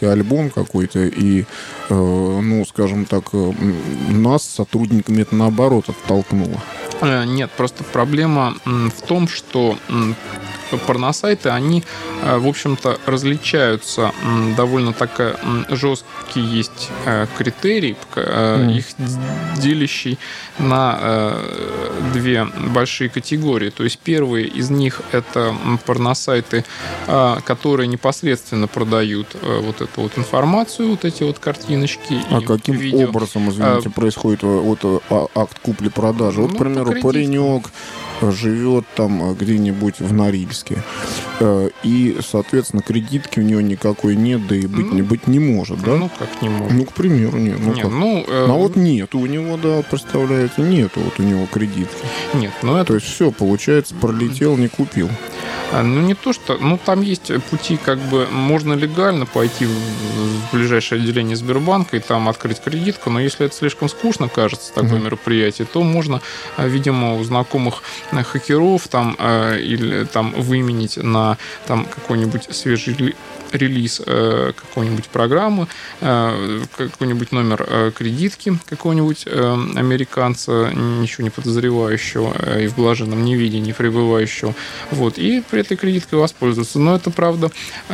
детский альбом какой-то, и, ну, скажем так, нас, сотрудниками, это наоборот оттолкнуло. Нет, просто проблема в том, что порносайты, они, в общем-то, различаются. Довольно так жесткий есть критерий, их делящий на две большие категории. То есть первые из них — это порносайты, которые непосредственно продают вот эту вот информацию, вот эти вот картиночки. А и каким видео. образом, извините, происходит вот акт купли-продажи? Вот, к примеру, паренек живет там где-нибудь в Норильске, и, соответственно, кредитки у него никакой нет, да и быть не может, да? Ну, как не может? Ну, к примеру, нет. А вот нет, у него, да, представляете, нету вот у него кредитки. Нет, ну это... То есть все, получается, пролетел, не купил. Ну, не то, что... Ну, там есть пути, как бы, можно легально пойти в ближайшее отделение Сбербанка и там открыть кредитку, но если это слишком скучно кажется, такое мероприятие, то можно, видимо, у знакомых хакеров там или там выменить на там какой-нибудь свежий релиз какой-нибудь программы, какой-нибудь номер кредитки какого-нибудь американца, ничего не подозревающего и в блаженном неведении пребывающего. Вот. И при этой кредиткой воспользоваться. Но это, правда,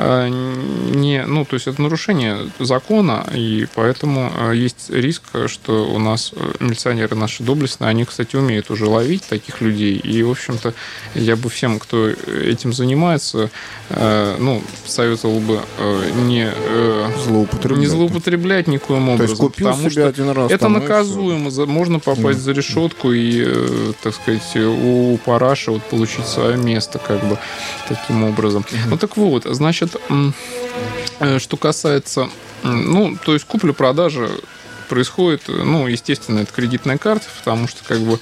не... Ну, то есть это нарушение закона, и поэтому есть риск, что у нас милиционеры наши доблестные, они, кстати, умеют уже ловить таких людей. И, в общем-то, я бы всем, кто этим занимается, ну, советовал бы не злоупотреблять никоим образом. То есть купил потому себе что один раз, это наказуемо, можно попасть за решетку и, так сказать, у параша вот получить свое место, как бы, таким образом. Ну так вот, значит, что касается, ну, то есть купля-продажа происходит, ну, естественно, это кредитная карта, потому что, как бы,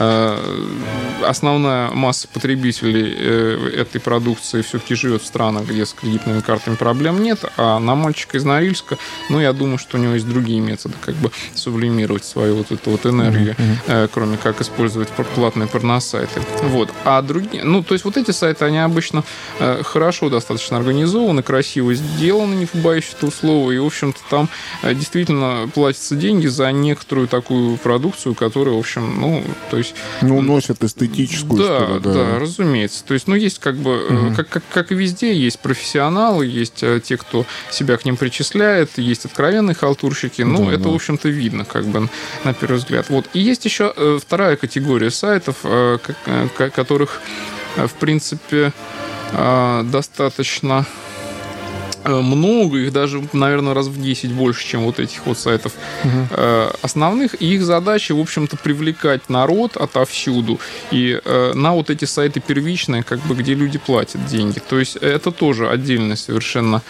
основная масса потребителей этой продукции все-таки живет в странах, где с кредитными картами проблем нет, а на мальчика из Норильска, ну, я думаю, что у него есть другие методы, как бы, сублимировать свою вот эту вот энергию, кроме как использовать платные порносайты. Вот. А другие, ну, то есть вот эти сайты, они обычно хорошо достаточно организованы, красиво сделаны, не побоюсь этого слова, и, в общем-то, там действительно платятся деньги за некоторую такую продукцию, которая, в общем, ну, то есть... Ну, носит эстетическую, да, что ли, да. Да, разумеется. То есть, ну, есть как бы, как и везде, есть профессионалы, есть те, кто себя к ним причисляет, есть откровенные халтурщики, ну, да, это, в общем-то, видно, как бы, на первый взгляд. Вот. И есть еще вторая категория сайтов, которых, в принципе, достаточно много, их даже, наверное, раз в 10 больше, чем вот этих вот сайтов основных. И их задача, в общем-то, привлекать народ отовсюду и на вот эти сайты первичные, как бы, где люди платят деньги. То есть это тоже отдельная совершенно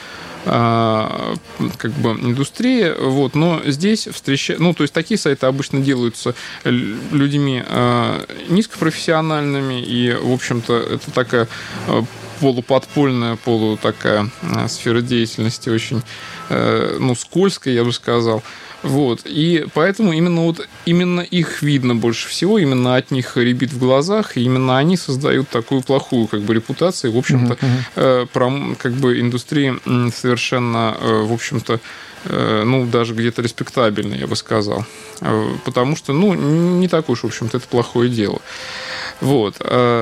как бы индустрия, вот, но здесь ну, то есть такие сайты обычно делаются людьми низкопрофессиональными, и, в общем-то, это такая полуподпольная, такая сфера деятельности очень, ну, скользкая, я бы сказал. Вот. И поэтому именно их видно больше всего, именно от них рябит в глазах, и именно они создают такую плохую, как бы, репутацию. В общем-то, как бы, индустрии совершенно, в общем-то, ну, даже где-то респектабельно, я бы сказал. Потому что, ну, не так уж, в общем-то, это плохое дело. Вот.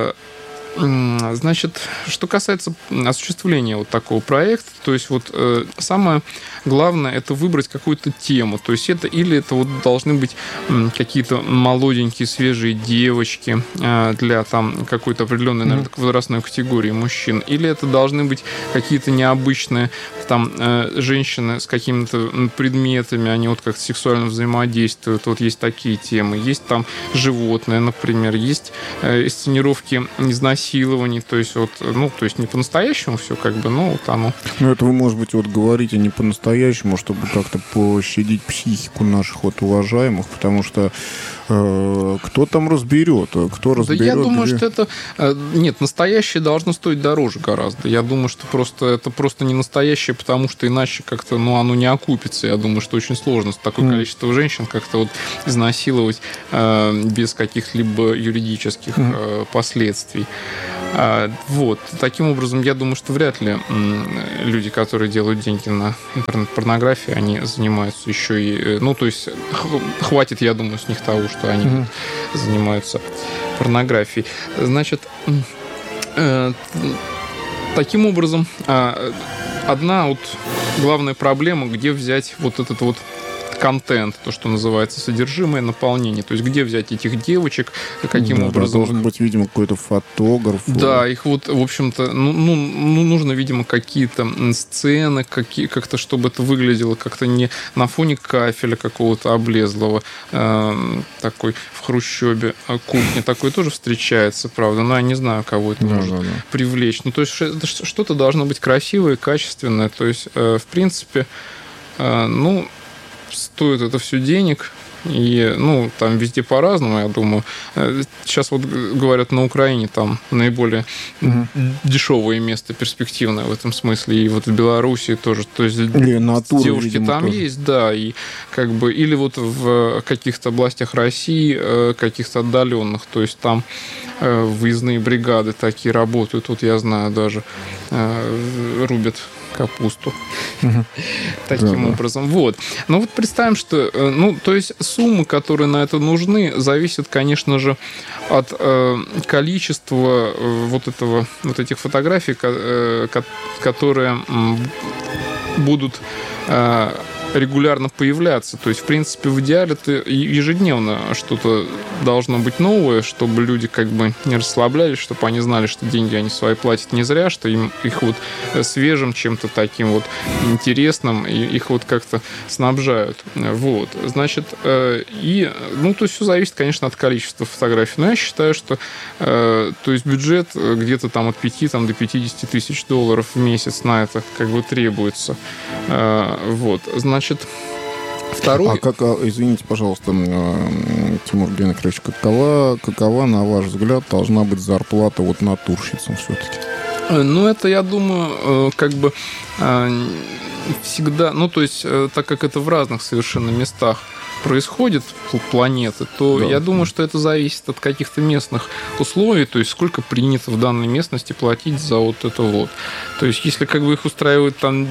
Значит, что касается осуществления вот такого проекта, то есть вот самое главное — это выбрать какую-то тему, то есть это или это вот должны быть какие-то молоденькие свежие девочки для там какой-то определенной, наверное, возрастной категории мужчин, или это должны быть какие-то необычные там женщины с какими-то предметами, они вот как-то сексуально взаимодействуют, вот есть такие темы, есть там животные, например, есть сценировки изнасилований, то есть вот, ну, то есть не по-настоящему все, как бы, ну, вот оно. Ну, это вы, может быть, вот говорите не по-настоящему, чтобы как-то пощадить психику наших вот уважаемых, потому что кто там разберет, кто разберет. Да я думаю, что это... Нет, настоящее должно стоить дороже гораздо. Я думаю, что это просто не настоящее, потому что иначе как-то, ну, оно не окупится. Я думаю, что очень сложно такое количество женщин как-то вот изнасиловать без каких-либо юридических последствий. Вот. Таким образом, я думаю, что вряд ли люди, которые делают деньги на интернет-порнографии, они занимаются еще и... Ну, то есть, хватит, я думаю, с них того, что они занимаются порнографией. Значит, таким образом, одна вот главная проблема, где взять вот этот вот контент, то, что называется содержимое, наполнение. То есть, где взять этих девочек, каким образом... Должен быть, видимо, какой-то фотограф. Да, их вот, в общем-то, нужно, видимо, какие-то сцены, как-то, чтобы это выглядело как-то не на фоне кафеля какого-то облезлого, такой в хрущебе кухни. Такой тоже встречается, правда, но я не знаю, кого это может привлечь. Ну, то есть, что-то должно быть красивое, качественное. То есть, в принципе, стоит это все денег, и, там везде по-разному, я думаю. Сейчас вот говорят, на Украине там наиболее дешевое место, перспективное в этом смысле, и вот в Белоруссии тоже. То есть натуру, девушки видимо, там тоже есть, да, и как бы, или вот в каких-то областях России, каких-то отдаленных, то есть там выездные бригады такие работают, вот я знаю, даже рубят капусту. Таким образом. Вот. Но вот представим, что... то есть суммы, которые на это нужны, зависят, конечно же, от количества вот этих фотографий, которые будут регулярно появляться. То есть, в принципе, в идеале ежедневно что-то должно быть новое, чтобы люди как бы не расслаблялись, чтобы они знали, что деньги они свои платят не зря, что их вот свежим чем-то таким вот интересным, и их вот как-то снабжают. Вот. Значит, то есть все зависит, конечно, от количества фотографий. Но я считаю, что то есть бюджет где-то там от 5 до 50 тысяч долларов в месяц на это как бы требуется. Вот. Значит, второй... извините, пожалуйста, Тимур Генрихович, какова, на ваш взгляд, должна быть зарплата вот натурщицам все-таки? Это, я думаю, как бы всегда... то есть, так как это в разных совершенно местах происходит планеты, то я думаю, что это зависит от каких-то местных условий, то есть сколько принято в данной местности платить за вот это вот. То есть если как бы их устраивает там,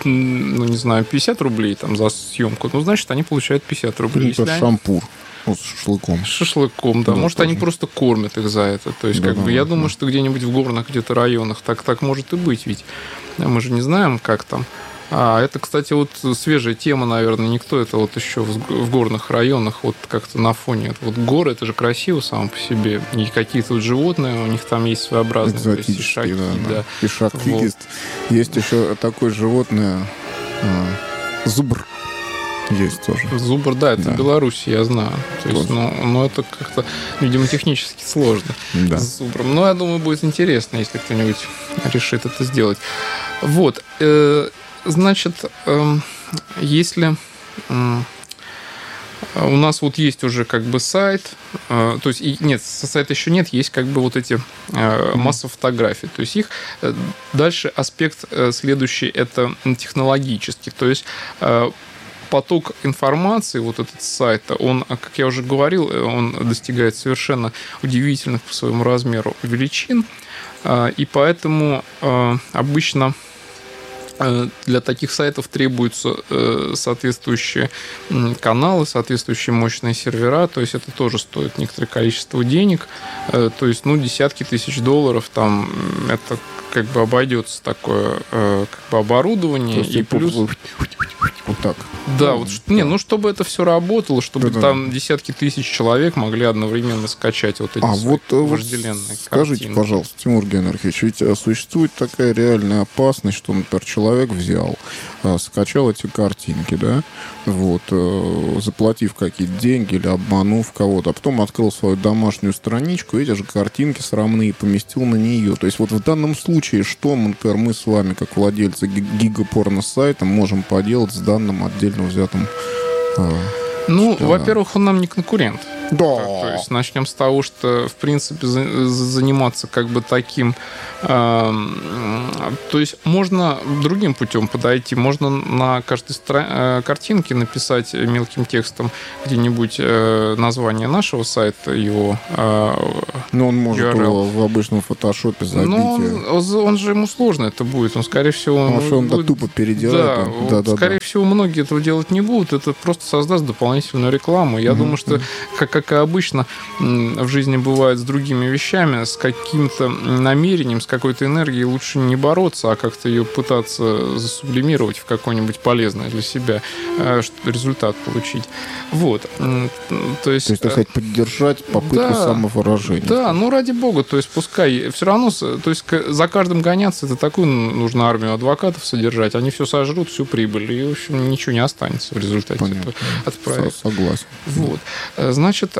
50 рублей там за съемку, значит, они получают 50 рублей. Это шампур. С шашлыком. С шашлыком, да. Может, они просто кормят их за это. То есть, я думаю, что где-нибудь в горных где-то районах так может и быть, ведь мы же не знаем, как там. Это, кстати, вот свежая тема, наверное, никто это вот еще в горных районах вот как-то на фоне. Вот горы, это же красиво само по себе. И какие-то вот животные, у них там есть своеобразные. Экзотические, да. Ишаки вот. Есть еще такое животное, зубр. Есть тоже. Зубр, да, это в Беларуси, я знаю. То есть, это как-то, видимо, технически сложно с зубром. Но я думаю, будет интересно, если кто-нибудь решит это сделать. Вот. Значит, если у нас вот есть уже как бы сайт, то есть нет, сайта еще нет, есть как бы вот эти масса фотографий. То есть их дальше аспект следующий, это технологический. То есть поток информации, вот этот сайт, он, как я уже говорил, он достигает совершенно удивительных по своему размеру величин, и поэтому обычно для таких сайтов требуются соответствующие каналы, соответствующие мощные сервера, то есть это тоже стоит некоторое количество денег, то есть, десятки тысяч долларов, там это как бы обойдется такое как бы оборудование, и плюс... Вот так. Да, чтобы это все работало, чтобы там десятки тысяч человек могли одновременно скачать вот эти вожделенные скажите, картинки. Пожалуйста, Тимур Генрихович, ведь существует такая реальная опасность, что, например, человек взял, скачал эти картинки, да, вот, заплатив какие-то деньги или обманув кого-то, а потом открыл свою домашнюю страничку, эти же картинки срамные поместил на нее. То есть вот в данном случае, что, например, мы с вами, как владельцы гигапорно-сайта, можем поделать с данным отдельно взятым... во-первых, он нам не конкурент. Да. То есть начнем с того, что, в принципе, заниматься как бы таким... То есть можно другим путем подойти. Можно на каждой картинке написать мелким текстом где-нибудь название нашего сайта, его Но он может URL. в обычном фотошопе забить. Но он же ему сложно это будет. Он, скорее всего... Он будет... тупо переделает. Да, скорее всего, многие этого делать не будут. Это просто создаст дополнительную рекламу. Я думаю, что, как и обычно в жизни бывает с другими вещами, с каким-то намерением, с какой-то энергией лучше не бороться, а как-то ее пытаться засублимировать в какое-нибудь полезное для себя результат получить. Вот. То есть, так сказать, поддержать попытку самовыражения. Да, ну ради бога, то есть пускай все равно, то есть за каждым гоняться, это такую нужно армию адвокатов содержать, они все сожрут, всю прибыль, и, в общем, ничего не останется в результате от проекта. Согласен. Вот. Значит,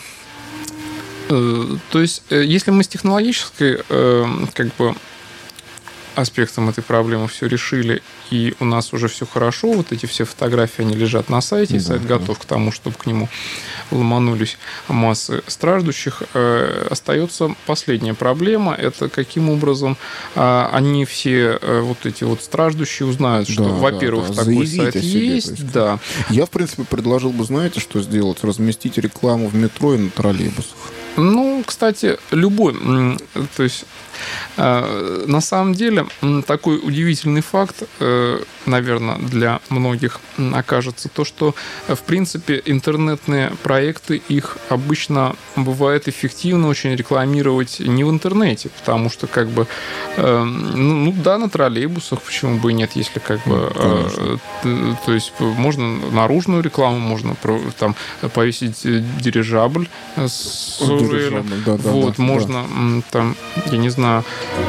то есть, если мы с технологической как бы аспектом этой проблемы все решили, и у нас уже все хорошо, вот эти все фотографии, они лежат на сайте, и сайт готов к тому, чтобы к нему ломанулись массы страждущих, остается последняя проблема, это каким образом они все вот эти вот страждущие узнают, что, во-первых, такой сайт есть. Да. Я, в принципе, предложил бы, знаете, что сделать? Разместить рекламу в метро и на троллейбусах. Ну, кстати, любой, то есть на самом деле такой удивительный факт, наверное, для многих окажется то, что, в принципе, интернетные проекты, их обычно бывает эффективно очень рекламировать не в интернете, потому что, как бы, ну да, на троллейбусах, почему бы и нет, если как бы, то есть можно наружную рекламу, можно там повесить дирижабль с вот, можно там, я не знаю,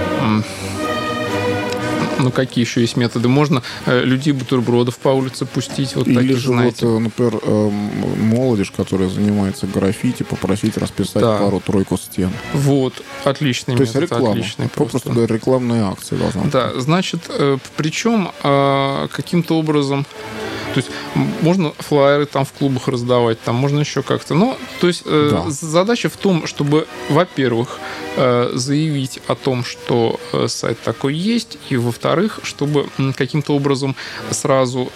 ну, какие еще есть методы? Можно людей бутербродов по улице пустить. Вот или таких, же, знаете. вот, например, молодежь, которая занимается граффити, попросить расписать пару-тройку стен. Вот, отличный метод. То есть реклама. Отличный, просто рекламная акция должна быть. Да, значит, причем каким-то образом... То есть можно флаеры там в клубах раздавать, там можно еще как-то. Но, то есть задача в том, чтобы, во-первых, заявить о том, что сайт такой есть, и, во-вторых, чтобы каким-то образом сразу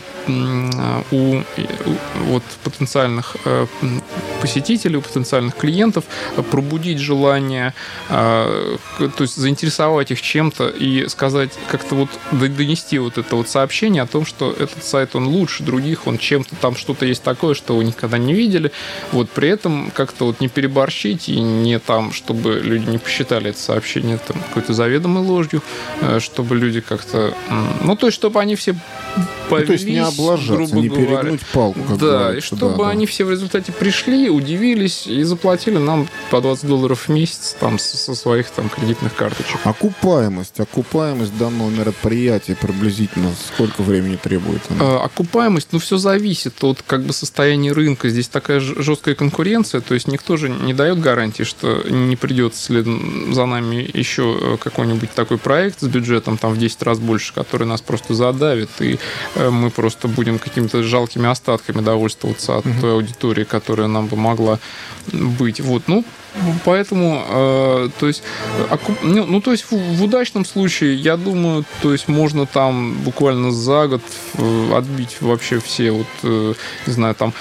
у вот потенциальных посетителей, у потенциальных клиентов пробудить желание, то есть заинтересовать их чем-то и сказать, как-то вот донести вот это вот сообщение о том, что этот сайт, он лучше других, он чем-то там что-то есть такое, что вы никогда не видели. Вот при этом как-то вот не переборщить и не там, чтобы люди не посчитали это сообщение там какой-то заведомой ложью, чтобы люди как-то... Ну, то есть, чтобы они все повелись, то есть не облажаться, не перегнуть палку. Как да, и чтобы они все в результате пришли, удивились и заплатили нам по $20 в месяц там со своих там кредитных карточек. Окупаемость данного мероприятия приблизительно сколько времени требуется? Окупаемость, ну, все зависит от как бы состояния рынка. Здесь такая жесткая конкуренция, то есть никто же не дает гарантии, что не придет следом за нами еще какой-нибудь такой проект с бюджетом там в 10 раз больше, который нас просто задавит, и мы просто будем какими-то жалкими остатками довольствоваться от той аудитории, которая нам бы могла быть. Вот, ну, поэтому, то есть, то есть в удачном случае, я думаю, то есть можно там буквально за год отбить вообще все вот, не знаю, там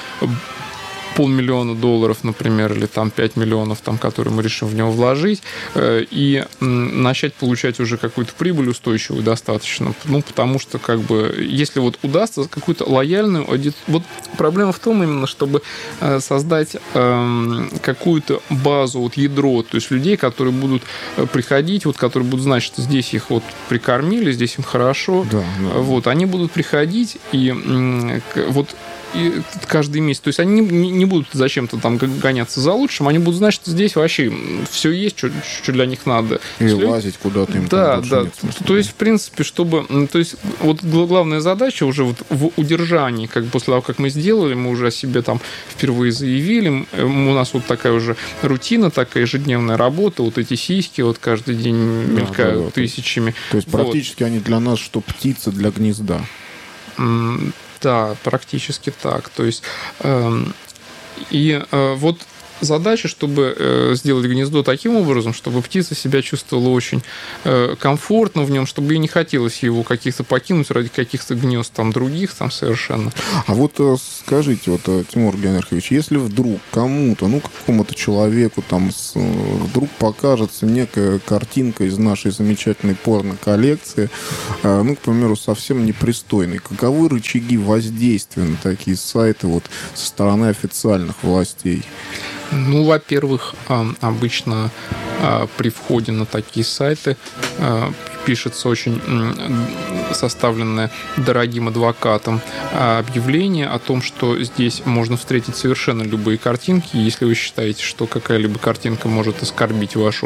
$500 000, например, или там 5 миллионов, там, которые мы решим в него вложить, и начать получать уже какую-то прибыль устойчивую достаточно. Ну, потому что, как бы, если вот удастся какую-то лояльную аудиторию... Вот проблема в том именно, чтобы создать какую-то базу, вот ядро, то есть людей, которые будут приходить, вот, которые будут знать, что здесь их вот прикормили, здесь им хорошо. Да. Вот, они будут приходить, и вот и каждый месяц. То есть они не будут зачем-то там гоняться за лучшим, они будут знать, что здесь вообще все есть, что для них надо. И лазить куда-то им там больше нет смысла. То есть, в принципе, чтобы... То есть, вот главная задача уже вот в удержании, как после того, как мы сделали, мы уже о себе там впервые заявили, у нас вот такая уже рутина, такая ежедневная работа, вот эти сиськи вот каждый день мелькают тысячами. То есть, практически они для нас, что птицы для гнезда. Да, практически так. То есть, И вот задача, чтобы сделать гнездо таким образом, чтобы птица себя чувствовала очень комфортно в нем, чтобы ей не хотелось его каких-то покинуть ради каких-то гнезд там других там совершенно. А вот скажите, вот, Тимур Генрихович, если вдруг кому-то, какому-то человеку там вдруг покажется некая картинка из нашей замечательной порно-коллекции, к примеру, совсем непристойной, каковы рычаги воздействия на такие сайты вот со стороны официальных властей? Во-первых, обычно при входе на такие сайты пишется очень составленное дорогим адвокатом объявление о том, что здесь можно встретить совершенно любые картинки. Если вы считаете, что какая-либо картинка может оскорбить вашу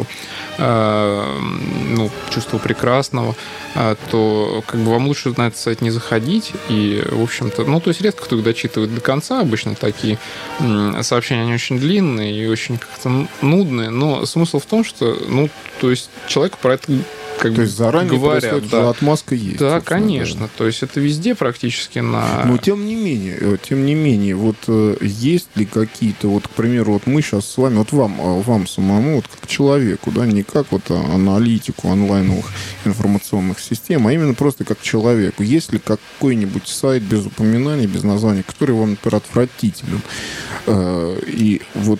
чувство прекрасного, то вам лучше на этот сайт не заходить. И, в общем-то, то есть редко кто их дочитывает до конца. Обычно такие сообщения, они очень длинные и очень как-то нудные. Но смысл в том, что, то есть человек про это то есть заранее говорят, что отмазка есть. Да, конечно. Да. То есть это везде практически на... Но тем не менее, вот есть ли какие-то, вот, к примеру, вот мы сейчас с вами, вот вам самому, вот как человеку, да, не как вот аналитику онлайновых информационных систем, а именно просто как человеку. Есть ли какой-нибудь сайт без упоминаний, без названия, который вам, например, отвратителен? И вот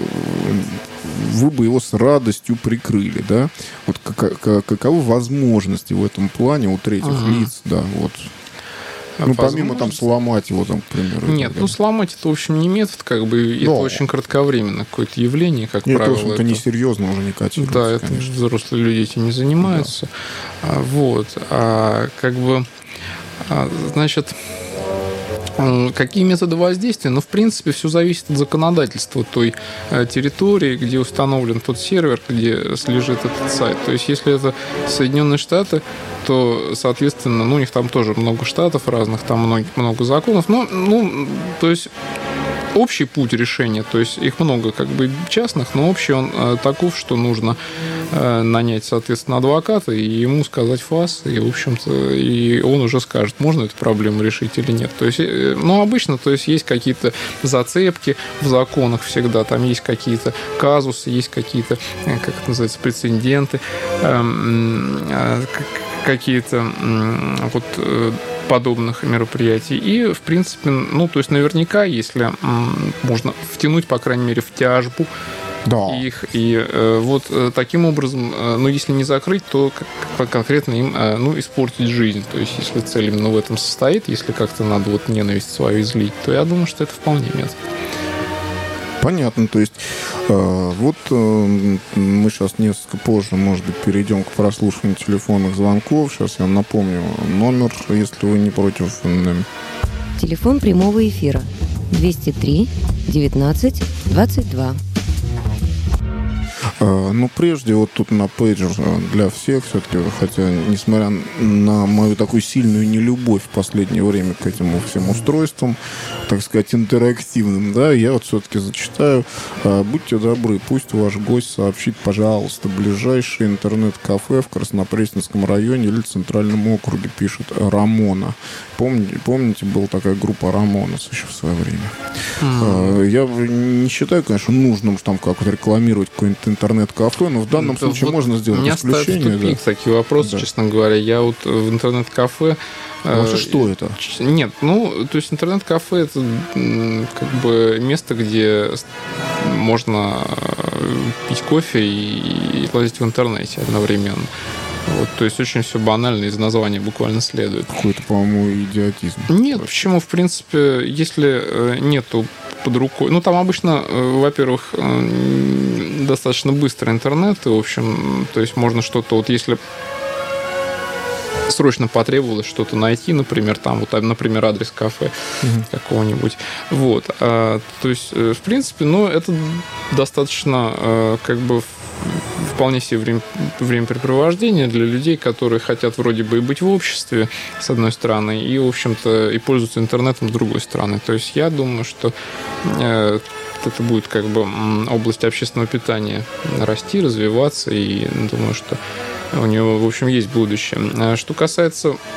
вы бы его с радостью прикрыли, да? Вот каковы возможности в этом плане у третьих лиц, да, вот. Помимо там сломать его, там, к примеру. Нет, сломать это, в общем, не метод, это очень кратковременное какое-то явление, как правило. Это, в общем-то, несерьезно уже не котируется. Да, это взрослые люди этим не занимаются. Да. Значит, какие методы воздействия? В принципе, все зависит от законодательства той территории, где установлен тот сервер, где лежит этот сайт. То есть, если это Соединенные Штаты, то, соответственно, у них там тоже много штатов разных, там много законов. То есть общий путь решения, то есть их много частных, но общий он таков, что нужно нанять, соответственно, адвоката и ему сказать фас, и, в общем-то, и он уже скажет, можно эту проблему решить или нет. То есть, обычно, то есть есть какие-то зацепки в законах всегда, там есть какие-то казусы, есть какие-то, как это называется, прецеденты, какие-то подобных мероприятий. И, в принципе, то есть наверняка, если можно втянуть, по крайней мере, в тяжбу их, и таким образом, если не закрыть, то конкретно им, испортить жизнь. То есть, если цель именно в этом состоит, если как-то надо ненависть свою излить, то я думаю, что это вполне метод. Понятно, то есть мы сейчас несколько позже, может быть, перейдем к прослушиванию телефонных звонков. Сейчас я напомню номер, если вы не против. Телефон прямого эфира 203 19 22. Прежде тут на пейджер для всех все-таки, хотя, несмотря на мою такую сильную нелюбовь в последнее время к этим всем устройствам, так сказать, интерактивным, да, я все-таки зачитаю. Будьте добры, пусть ваш гость сообщит, пожалуйста, ближайшее интернет-кафе в Краснопресненском районе или Центральном округе, пишет Рамона. Помните, была такая группа Рамонас еще в свое время. Я не считаю, конечно, нужным там как-то рекламировать какое-нибудь интернет-кафе, но в данном случае можно сделать исключение. Меня ставят в тупик такие вопросы, честно говоря. Я в интернет-кафе... Что это? Нет, то есть интернет-кафе — это место, где можно пить кофе и лазить в интернете одновременно. То есть очень все банально, из названия буквально следует. Какой-то, по-моему, идиотизм. Нет, почему? В принципе, если нету под рукой... там обычно, во-первых, достаточно быстрый интернет, и, в общем, то есть можно что-то... если срочно потребовалось что-то найти, например, например, адрес кафе какого-нибудь. То есть, в принципе, это достаточно вполне себе времяпрепровождение для людей, которые хотят вроде бы и быть в обществе, с одной стороны, и, в общем-то, и пользуются интернетом с другой стороны. То есть я думаю, что это будет область общественного питания расти, развиваться, и думаю, что у него, в общем, есть будущее. Что касается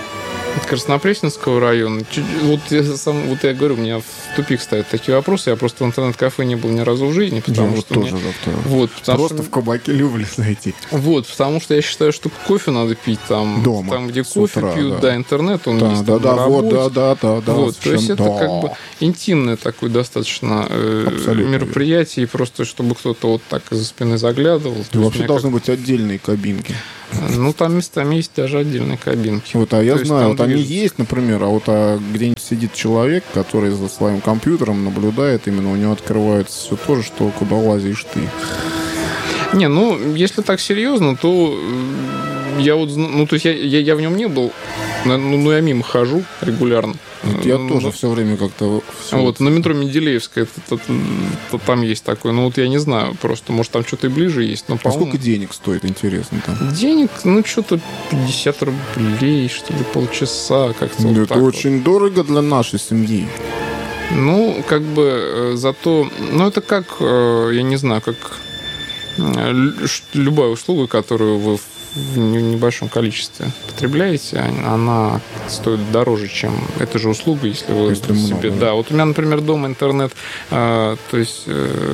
От Краснопресненского района. Вот я говорю, меня в тупик ставят такие вопросы. Я просто в интернет-кафе не был ни разу в жизни, потому что тоже просто в кабаке люблю зайти. Вот, потому что я считаю, что кофе надо пить там, дома, там где кофе утра, пьют, да, интернет, он есть на работе. Вот, то есть это как бы интимное такое достаточно мероприятие, и просто чтобы кто-то вот так из-за спины заглядывал. И вообще должны быть отдельные кабинки. Ну, там местами есть даже отдельные кабинки. Вот, а я знаю, вот они есть, например, где-нибудь сидит человек, который за своим компьютером наблюдает, именно у него открывается все то же, что куда лазишь ты. Не, ну, если так серьезно, то я вот, ну, то есть я в нем не был, но я мимо хожу регулярно. Я тоже все время как-то... Вот, на метро Менделеевская, там есть такое. Ну, вот я не знаю, просто, может, там что-то и ближе есть. Но, сколько денег стоит, интересно, там? Денег, ну, что-то 50 рублей, что ли, полчаса, как-то вот это так очень вот. Дорого для нашей семьи. Ну, как бы, зато... Ну, это как, я не знаю, как любая услуга, которую вы в небольшом количестве потребляете, она стоит дороже, чем эта же услуга, если вы себе... Много, да, вот у меня, например, дома интернет, то есть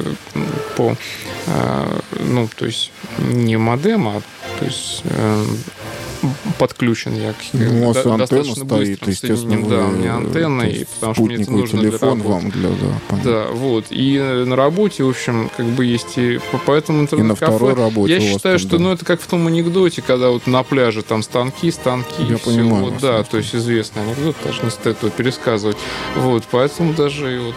ну, то есть не модем, а то есть подключен я у вас антенна стоит, естественно, да, у меня антенна, и потому что мне это нужно телефон для работы. Вам да, вот. И на работе, в общем, как бы есть и поэтому интернет-кафе. И на второй работе я считаю, что это как в том анекдоте, когда вот на пляже там станки, я понимаю, вот, да, то есть известный анекдот, даже не стоит его пересказывать. Вот, поэтому даже и вот...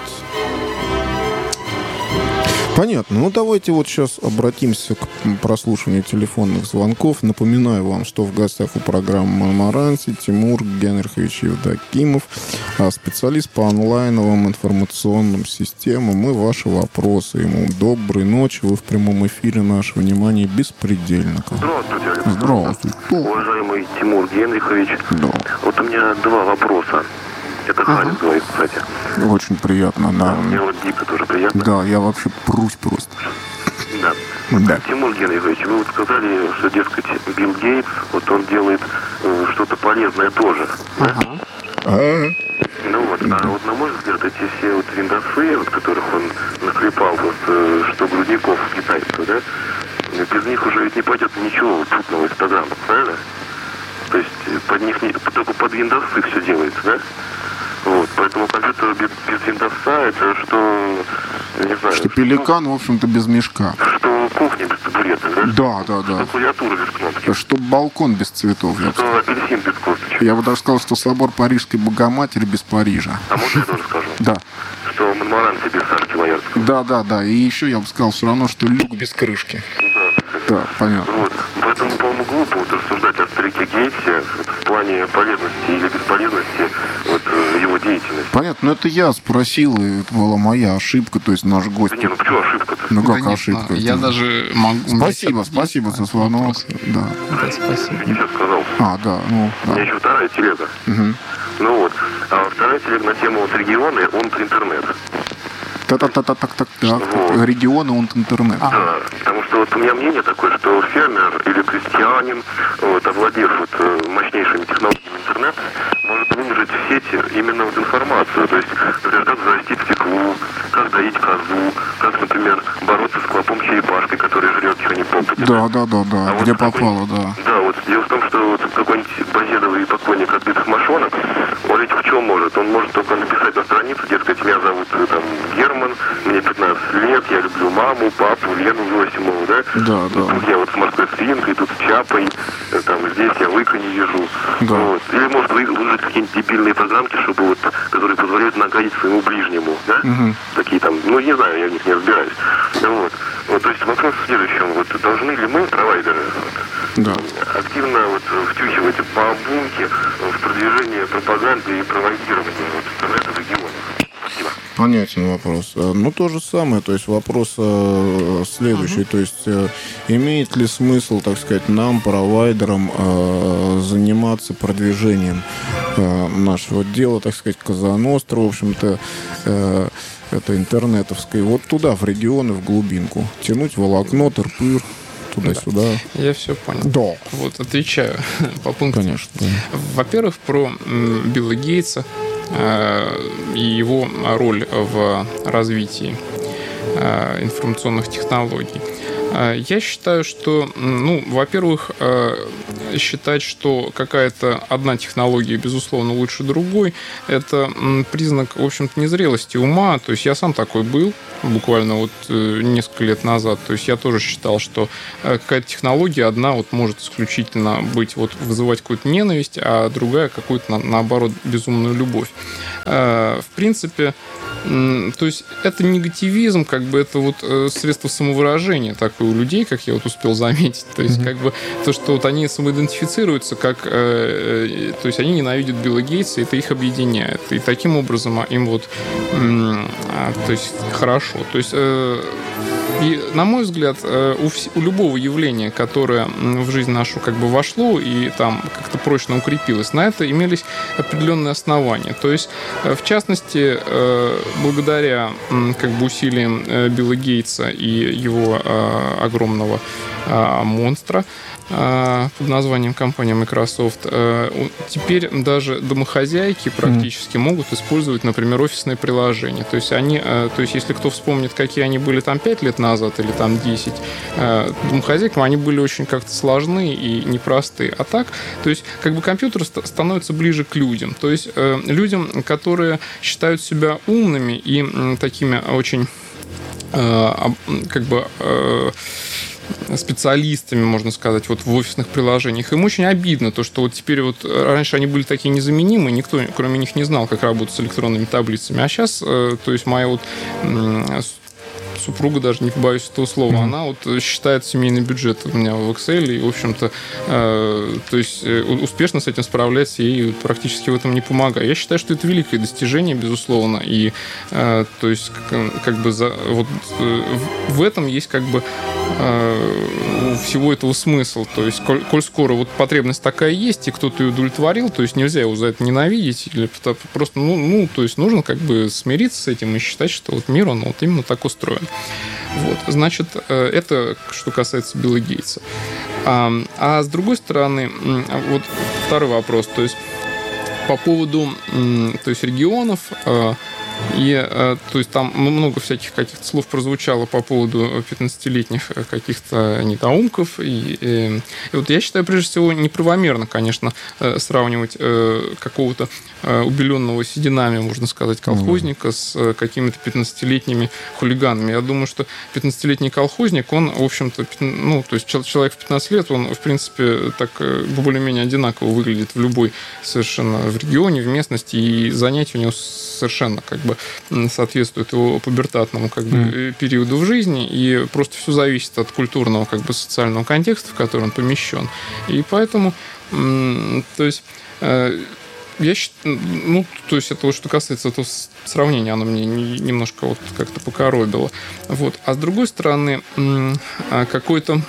Понятно. Ну, давайте вот сейчас обратимся к прослушиванию телефонных звонков. Напоминаю вам, что в гостях у программы «Маймаранси» Тимур Генрихович Евдокимов, специалист по онлайновым информационным системам, и ваши вопросы ему. Доброй ночи. Вы в прямом эфире. Наше внимание беспредельно. Здравствуйте. Здравствуйте. Уважаемый Тимур Генрихович. Да. Вот у меня два вопроса. Это Харис говорит, кстати. Очень приятно, да. Мне вот дико тоже приятно. Да, я вообще прусь просто. Да. Да. Тимур Генрихович, вы вот сказали, что, дескать, Билл Гейтс, вот он делает что-то полезное тоже. Да? Ну вот, а вот на мой взгляд, эти все вот виндосы, вот, которых он наклепал, вот, что грудников китайцев, да, без них уже ведь не пойдет ничего путного из программы, правильно? То есть под них только под виндосы все делается, да? Вот, поэтому компьютер без виндоса, это что, не знаю... Что пеликан, в общем-то, без мешка. Что кухня без табурета, да? Да. Что клавиатура без кнопки. Что балкон без цветов. Что апельсин без косточек. Я бы даже сказал, что собор Парижской Богоматери без Парижа. А можно я тоже скажу? Да. Что Монмаранси без Сашки Боярского. Да. И еще я бы сказал все равно, что люк без крышки. Да, понятно. Вот. Поэтому, по-моему, глупо вот рассуждать о старике Гейтсе в плане полезности или бесполезности вот, его деятельности. Понятно, но это я спросил, и это была моя ошибка, то есть наш гость... Да не, ну почему ошибка-то? Ну как да ошибка? Я даже могу... Спасибо за звонок. Да, спасибо. Я сейчас сказал. да. У меня еще вторая телега. Угу. Ну вот. А вторая телега на тему вот региона, он про интернет. Так. Вот. Регионы, он интернет. Да, потому что вот у меня мнение такое, что фермер или крестьянин, вот, овладев вот, мощнейшими технологиями интернета, может выложить в сети именно вот информацию. То есть, например, как взрастить свеклу, как доить козу, как, например, бороться с клопом черепашкой, который жрет чего не попадет. Да. А Где вот попало, да. Да, вот дело в том, что вот какой-нибудь базедовый поклонник отбитых мошонок, он ведь в чем может? Он может только написать на страницу, дескать, меня зовут там Герман, мне 15 лет, я люблю маму, папу, Лену Зосимову, да? Да. Тут я вот с морской свинкой, тут с чапой, там здесь я лыка не вижу. Да. Вот. Или может выложить какие-нибудь дебильные программки, чтобы вот, которые позволяют нагадить своему ближнему, да? Угу. Такие там, ну не знаю, я в них не разбираюсь. Вот. Вот, то есть вопрос в следующем, вот должны ли мы, провайдеры, Да. активно вот втюхивать бабунки в продвижение пропаганды и проводирование вот интернета в регионах? Спасибо. Понятен вопрос. Ну, то же самое, то есть вопрос следующий, то есть имеет ли смысл, так сказать, нам, провайдерам, заниматься продвижением нашего дела, так сказать, Каза-Ностра, в общем-то, это интернетовское, вот туда, в регионы, в глубинку, тянуть волокно, тырпыр, туда-сюда. Да. Я все понял. Да. Вот, отвечаю по пунктам. Конечно. Да. Во-первых, про Билла Гейтса и его роль в развитии информационных технологий. Я считаю, что, во-первых, считать, что какая-то одна технология, безусловно, лучше другой, это признак, в общем-то, незрелости ума. То есть я сам такой был буквально вот несколько лет назад. То есть я тоже считал, что какая-то технология одна вот может исключительно быть, вот вызывать какую-то ненависть, а другая какую-то, наоборот, безумную любовь. В принципе, то есть это негативизм, как бы это вот средство самовыражения такое у людей, как я вот успел заметить. То есть как бы то, что вот они самоидентифицируются, как, то есть они ненавидят Билла Гейтса, и это их объединяет. И таким образом им вот, то есть хорошо. То есть и, на мой взгляд, у любого явления, которое в жизнь нашу как бы вошло и там как-то прочно укрепилось, на это имелись определенные основания. То есть, в частности, благодаря как бы усилиям Билла Гейтса и его огромного монстра под названием компания Microsoft, теперь даже домохозяйки практически могут использовать, например, офисные приложения. То есть если кто вспомнит, какие они были там 5 лет назад или там 10, домохозяйкам они были очень как-то сложны и непростые. А так, то есть как бы компьютер становится ближе к людям. То есть людям, которые считают себя умными и такими очень как бы специалистами, можно сказать, вот в офисных приложениях. Им очень обидно то, что вот теперь вот раньше они были такие незаменимые, никто, кроме них, не знал, как работать с электронными таблицами. А сейчас, то есть моя вот супруга, даже не побоюсь этого слова, она вот считает семейный бюджет у меня в Excel, и, в общем-то, то есть успешно с этим справляется, и практически в этом не помогает. Я считаю, что это великое достижение, безусловно, и то есть как бы вот в этом есть как бы у всего этого смысл. То есть, коль скоро вот потребность такая есть, и кто-то ее удовлетворил, то есть нельзя его за это ненавидеть, или просто, то есть нужно как бы смириться с этим и считать, что вот мир, он вот именно так устроен. Вот, значит, это что касается Билла Гейтса. А с другой стороны, вот второй вопрос, то есть по поводу, то есть регионов. И, то есть, там много всяких каких-то слов прозвучало по поводу 15-летних каких-то недоумков. И вот я считаю, прежде всего, неправомерно, конечно, сравнивать какого-то убеленного сединами, можно сказать, колхозника с какими-то 15-летними хулиганами. Я думаю, что 15-летний колхозник, он, в общем-то, то есть человек в 15 лет, он, в принципе, так более-менее одинаково выглядит в любой совершенно в регионе, в местности, и занятия у него совершенно как бы соответствует его пубертатному как бы периоду в жизни, и просто все зависит от культурного как бы социального контекста, в который он помещен. И поэтому, то есть я считаю, то есть это вот что касается этого сравнения, оно мне немножко вот как-то покоробило. Вот. А с другой стороны, какой-то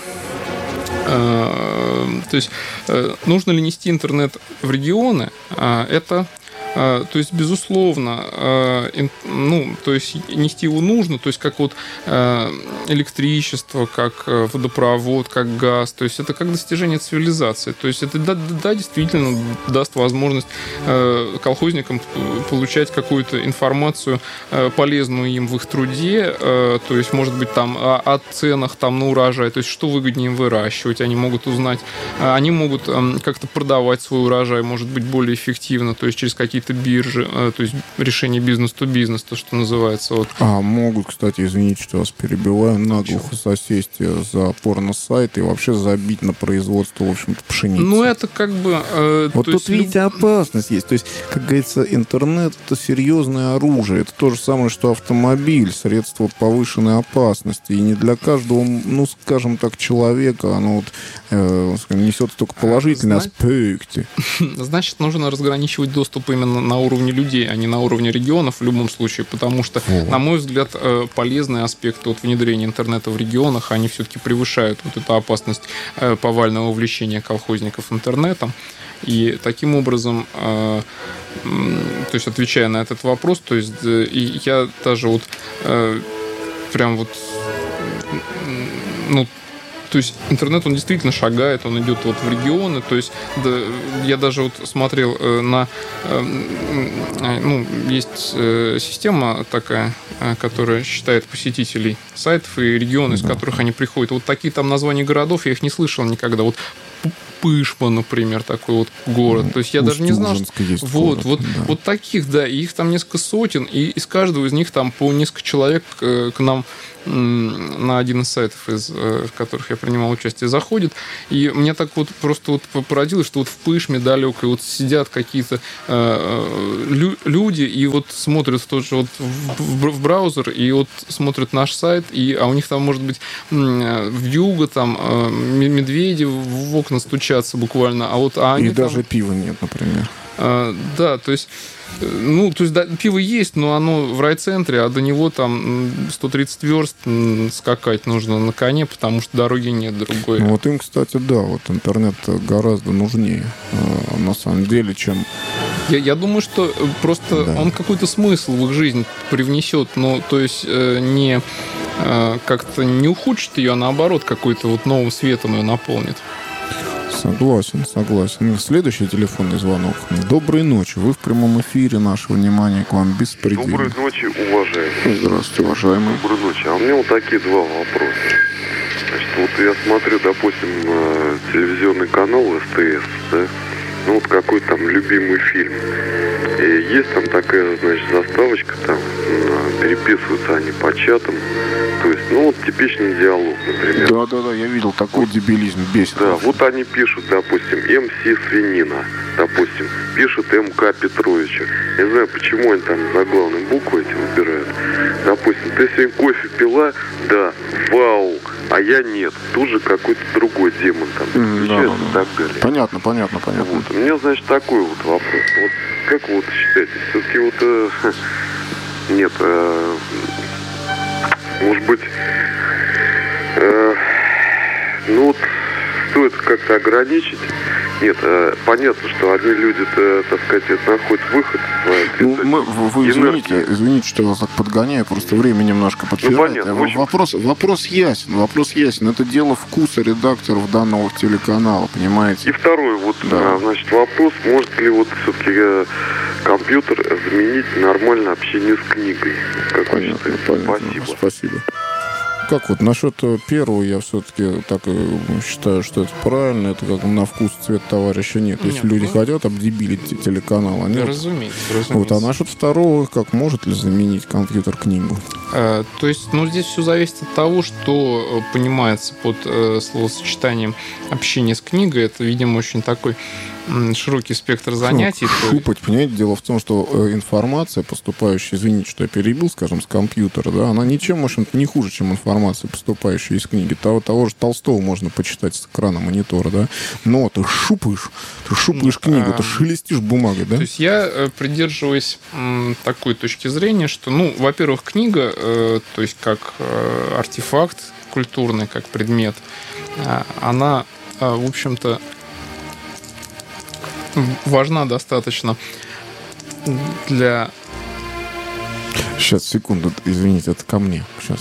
то есть нужно ли нести интернет в регионы, это то есть, безусловно, то есть нести его нужно, то есть как вот электричество, как водопровод, как газ, то есть это как достижение цивилизации. То есть это, да, действительно даст возможность колхозникам получать какую-то информацию, полезную им в их труде, то есть, может быть, там о ценах там, на урожай, то есть что выгоднее им выращивать, они могут узнать, они могут как-то продавать свой урожай, может быть, более эффективно, то есть через какие-то биржи, то есть решение бизнес-то-бизнес, то, что называется. Вот. Могут, кстати, извините, что вас перебиваю, наглухо засесть за порно-сайт и вообще забить на производство, в общем-то, пшеницы. Это как бы... Вот тут, видите, опасность есть. То есть, как говорится, интернет — это серьезное оружие. Это то же самое, что автомобиль, средство повышенной опасности. И не для каждого, скажем так, человека оно несет только положительные аспекты. Значит, нужно разграничивать доступ именно на уровне людей, а не на уровне регионов в любом случае, потому что, на мой взгляд, полезные аспекты от внедрения интернета в регионах, они все-таки превышают вот эту опасность повального увлечения колхозников интернетом. И таким образом, то есть, отвечая на этот вопрос, то есть, и я даже вот прям вот, То есть интернет, он действительно шагает, он идет вот в регионы. То есть да, я даже вот смотрел на... есть система такая, которая считает посетителей сайтов и регионы, из которых они приходят. Вот такие там названия городов, я их не слышал никогда. Вот Пышма, например, такой вот город. То есть я даже не знал, что... Вот таких, да, и их там несколько сотен, и из каждого из них там по несколько человек к нам на один из сайтов, в которых я принимал участие, заходит. И мне так вот просто вот поразилось, что вот в Пышме далекой вот сидят какие-то люди и вот смотрят тоже вот в браузер, и вот смотрят наш сайт, а у них там может быть вьюга, там медведи в окна стучатся буквально. И даже пива нет, например. Да, то есть да, пиво есть, но оно в райцентре, а до него там 130 верст скакать нужно на коне, потому что дороги нет другой. Вот им, кстати, да, вот интернет гораздо нужнее, на самом деле, чем... Я думаю, что просто он какой-то смысл в их жизнь привнесет, то есть не как-то не ухудшит ее, а наоборот, какой-то вот новым светом ее наполнит. Согласен. Следующий телефонный звонок. Доброй ночи. Вы в прямом эфире. Наше внимание к вам беспредельно. Доброй ночи, уважаемые. Здравствуйте, уважаемые. Доброй ночи. А у меня вот такие два вопроса. Значит, вот я смотрю, допустим, телевизионный канал СТС, да? Ну, вот какой там любимый фильм. И есть там такая, значит, заставочка, там переписываются они по чатам. То есть, вот типичный диалог, например. Да, я видел такой дебилизм, бесит. Да, вот они пишут, допустим, МС Свинина, допустим, пишут МК Петровича. Не знаю, почему они там заглавные буквы эти выбирают. Допустим, ты сегодня кофе пила? Да, вау, а я нет. Тут же какой-то другой демон там включается и так далее. Понятно. Вот. У меня, значит, такой вот вопрос. Вот как вы вот считаете, все-таки вот... Нет, может быть, стоит как-то ограничить. Нет, понятно, что одни люди-то, так сказать, находят выход из своей... Вы извините, что я вас так подгоняю, просто время немножко подпирает. Вопрос ясен. Это дело вкуса редакторов данного телеканала, понимаете? И второй значит, вопрос, может ли вот все-таки компьютер заменить нормальное общение с книгой? Как вы считаете? Спасибо. Как вот насчет первого, я все-таки так считаю, что это правильно. Это как на вкус цвет товарища нет. Если люди хотят обдебилить телеканал, они... Разумеется. Вот, а насчет второго, как может ли заменить компьютер книгу? То есть, здесь все зависит от того, что понимается под словосочетанием общение с книгой. Это, видимо, очень такой широкий спектр занятий. Шупать, понимаете, дело в том, что информация, поступающая, извините, что я перебил, скажем, с компьютера, да, она ничем, в общем-то, не хуже, чем информация, поступающая из книги. Того же Толстого можно почитать с экрана монитора, да, но ты шупаешь книгу, ты шелестишь бумагой, да? То есть я придерживаюсь такой точки зрения, что, во-первых, книга, то есть как артефакт культурный, как предмет, она, в общем-то, важна достаточно для... Сейчас, секунду, извините, это ко мне. Сейчас.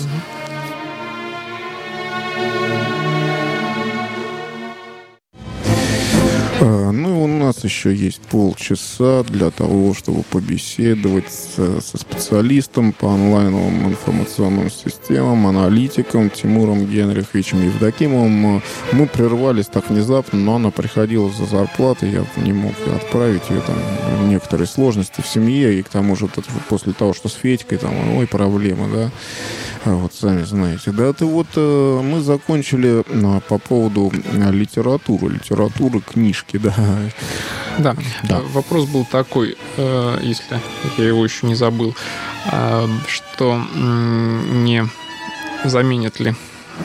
У нас еще есть полчаса для того, чтобы побеседовать со специалистом по онлайновым информационным системам, аналитиком Тимуром Генриховичем Евдокимовым. Мы прервались так внезапно, но она приходила за зарплатой, я не мог отправить ее, там некоторые сложности в семье, и к тому же после того, что с Федькой, там, проблемы, да. Вот, сами знаете. Да, это мы закончили по поводу литературы, книжки, да. Да. Вопрос был такой, если я его еще не забыл, что не заменит ли,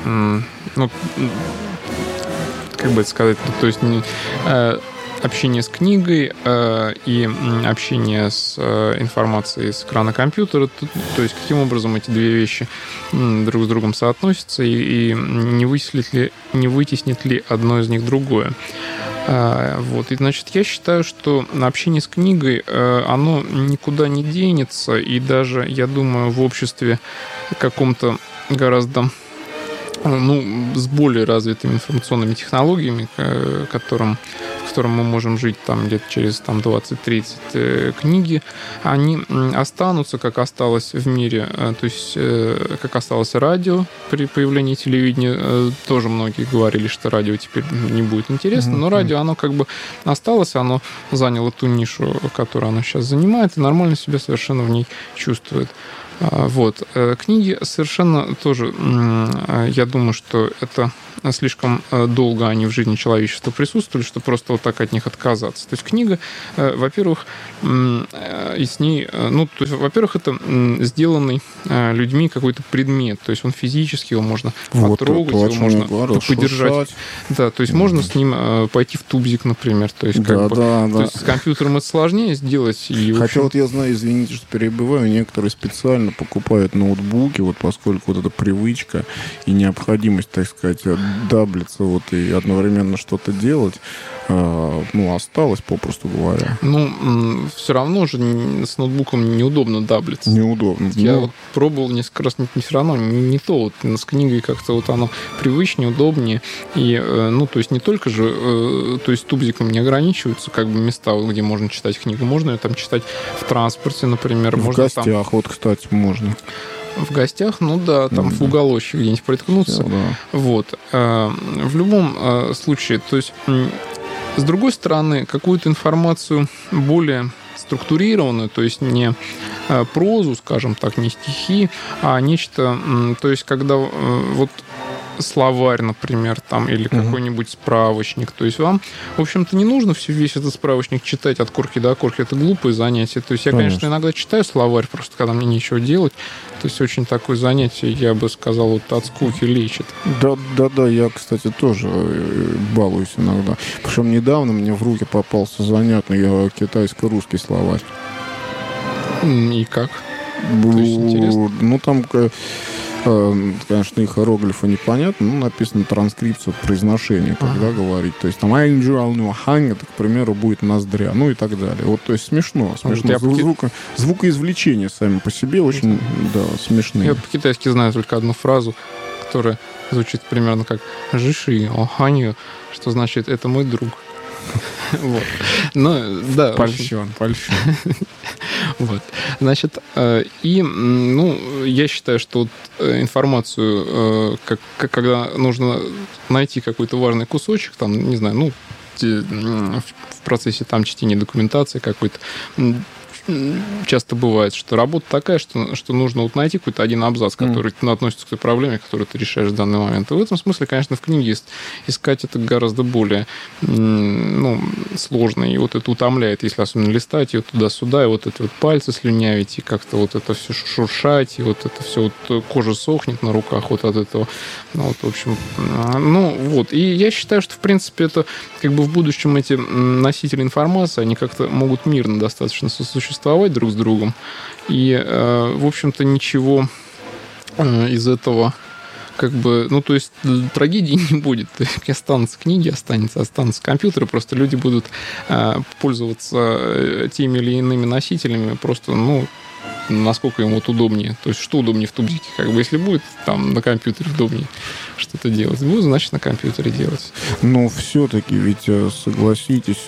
как бы это сказать, то есть общение с книгой и общение с информацией с экрана компьютера, то есть каким образом эти две вещи друг с другом соотносятся и не вытеснит ли одно из них другое. И, значит, я считаю, что общение с книгой, оно никуда не денется, и даже, я думаю, в обществе каком-то гораздо с более развитыми информационными технологиями, в котором мы можем жить там лет через 20-30, книги, они останутся, как осталось в мире, то есть как осталось радио при появлении телевидения. Тоже многие говорили, что радио теперь не будет интересно, но радио, оно как бы осталось, оно заняло ту нишу, которую оно сейчас занимает, и нормально себя совершенно в ней чувствует. Вот. Книги совершенно тоже, я думаю, что это слишком долго они в жизни человечества присутствовали, что просто вот так от них отказаться. То есть книга, во-первых, и с ней, во-первых, это сделанный людьми какой-то предмет, то есть он физически, его можно потрогать, его можно подержать. Да, то есть можно с ним пойти в тубзик, например. То есть, то есть с компьютером это сложнее сделать. И, хотя вот я знаю, извините, что перебиваю, некоторые специально покупают ноутбуки, вот поскольку вот эта привычка и необходимость, так сказать, даблиться вот и одновременно что-то делать, осталось, попросту говоря. Все равно же с ноутбуком неудобно даблиться. Неудобно. Я вот пробовал несколько раз, не все равно, не то. Вот с книгой как-то вот оно привычнее, удобнее. И, то есть не только же, то есть тубзиком не ограничиваются как бы места, где можно читать книгу. Можно ее там читать в транспорте, например. В гостях, вот, кстати, можно. В гостях, там в уголочке где-нибудь приткнуться. Да. Вот. В любом случае, то есть, с другой стороны, какую-то информацию более структурированную, то есть не прозу, скажем так, не стихи, а нечто, то есть когда вот словарь, например, там, или какой-нибудь справочник. То есть вам, в общем-то, не нужно весь этот справочник читать от корки до корки. Это глупое занятие. То есть я, конечно, иногда читаю словарь, просто когда мне нечего делать. То есть очень такое занятие, я бы сказал, вот от скуки лечит. Да, я, кстати, тоже балуюсь иногда. Причем недавно мне в руки попался занятный китайско-русский словарь. И как? То есть интересно? Там... Конечно, их иероглифы непонятно, но написано транскрипция произношения, когда говорить. То есть там это, к примеру, будет ноздря, и так далее. Вот, то есть смешно. Звукоизвлечения сами по себе очень, смешные. Я по-китайски знаю только одну фразу, которая звучит примерно как «жиши оханью», что значит «это мой друг». Вот. Польщен. Вот. Значит, я считаю, что информацию, когда нужно найти какой-то важный кусочек, там, не знаю, в процессе там чтения документации какой-то, часто бывает, что работа такая, что нужно вот найти какой-то один абзац, который относится к той проблеме, которую ты решаешь в данный момент. И в этом смысле, конечно, в книге искать это гораздо более сложно. И вот это утомляет, если особенно листать ее туда-сюда, и вот это вот пальцы слюнявить, и как-то вот это все шуршать, и вот это все вот кожа сохнет на руках вот от этого. В общем, И я считаю, что, в принципе, это как бы в будущем эти носители информации, они как-то могут мирно достаточно сосуществовать друг с другом. И, в общем-то, ничего из этого то есть трагедии не будет. Останутся книги, останутся компьютеры, просто люди будут пользоваться теми или иными носителями просто, насколько ему вот удобнее. То есть, что удобнее в тубзике. Если будет там на компьютере удобнее что-то делать, будет, значит, на компьютере делать. Но все-таки, ведь согласитесь,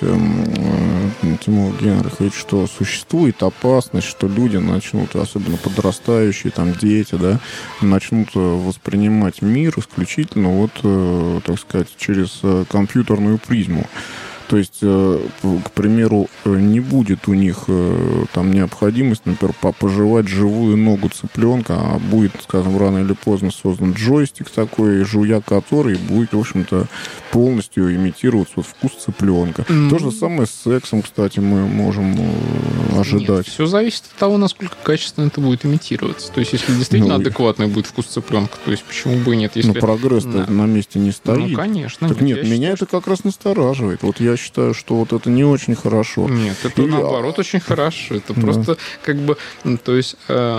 Тимур Генрихович, что существует опасность, что люди начнут, особенно подрастающие, там, дети, начнут воспринимать мир исключительно так сказать, через компьютерную призму. То есть, к примеру, не будет у них там необходимость, например, пожевать живую ногу цыпленка, а будет, скажем, рано или поздно создан джойстик такой, жуя который будет, в общем-то, полностью имитировать вкус цыпленка. То же самое с сексом, кстати, мы можем ожидать. Нет, все зависит от того, насколько качественно это будет имитироваться. То есть, если действительно адекватный будет вкус цыпленка, то есть, почему бы и нет? Если... прогресс-то на месте не стоит. Конечно. Так нет, меня это как раз настораживает. Вот я считаю, что вот это не очень хорошо. Нет, это наоборот очень хорошо. Это просто то есть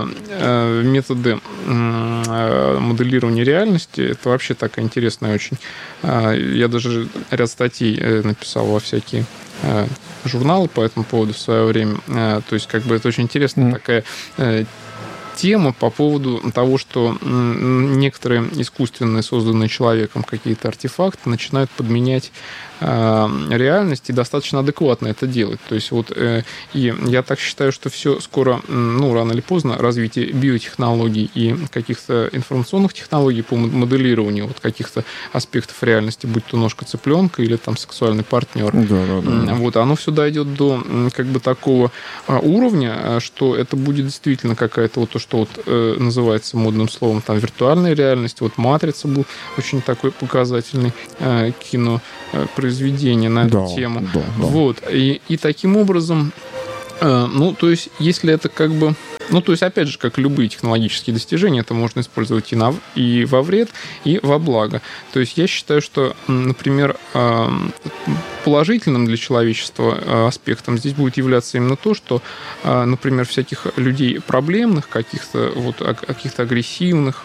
методы моделирования реальности, это вообще такая интересная очень. Я даже ряд статей написал во всякие журналы по этому поводу в свое время. То есть это очень интересная такая тема по поводу того, что некоторые искусственные, созданные человеком какие-то артефакты начинают подменять реальность и достаточно адекватно это делать. То есть вот и я так считаю, что все скоро, рано или поздно, развитие биотехнологий и каких-то информационных технологий по моделированию вот каких-то аспектов реальности, будь то ножка цыпленка или там сексуальный партнер, вот, оно все дойдет до как бы такого уровня, что это будет действительно какая-то вот то, что вот называется модным словом там виртуальная реальность. Вот «Матрица» был очень такой показательный кинопроизведение на эту тему. Да. Вот. И таким образом, то есть, если это как бы... то есть, опять же, как любые технологические достижения, это можно использовать и во вред, и во благо. То есть, я считаю, что, например, положительным для человечества аспектом здесь будет являться именно то, что, например, всяких людей проблемных, каких-то агрессивных,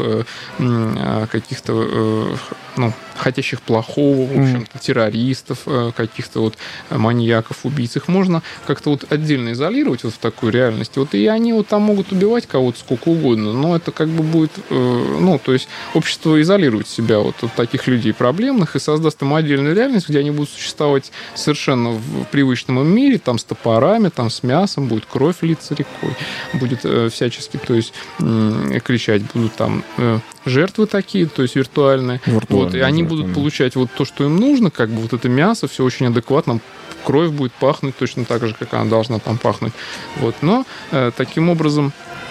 каких-то, хотящих плохого, в общем-то, террористов, каких-то вот маньяков, убийц, их можно как-то вот отдельно изолировать вот в такую реальность. Вот и они вот там могут убивать кого-то сколько угодно, но это как бы будет, то есть общество изолирует себя вот от таких людей проблемных и создаст им отдельную реальность, где они будут существовать совершенно в привычном им мире, там с топорами, там с мясом, будет кровь литься рекой, будет всячески, то есть кричать будут там жертвы такие, то есть виртуальные. Вот, и они будут получать вот то, что им нужно, как бы вот это мясо, все очень адекватно, кровь будет пахнуть точно так же, как она должна там пахнуть. Вот. Но таким образом